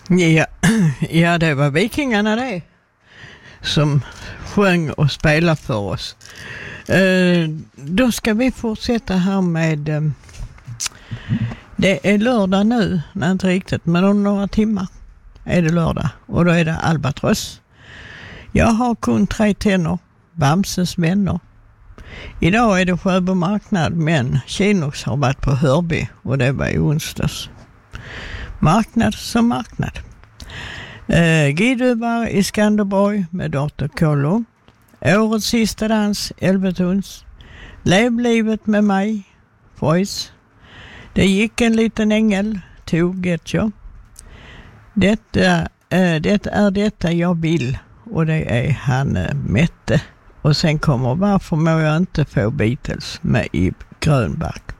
Ja, ja, det var Vikingarna det som sjöng och spelade för oss. Då ska vi fortsätta här med det är lördag nu, nej inte riktigt, men om några timmar är det lördag och då är det Albatross. Jag har kun 3 tenor, Bamses vänner. Idag är det Sjöbo marknad, men Kinox har varit på Hörby och det var i onsdags. Marknad som marknad. Giduvar i Skanderborg med Dr. Kollo. Årets sista dans, Elvetons. Lev livet med mig, Freuds. Det gick en liten ängel, tog ett jag. Det är detta jag vill, och det är han Mette. Och sen kommer Varför må jag inte få Beatles med i Grönback.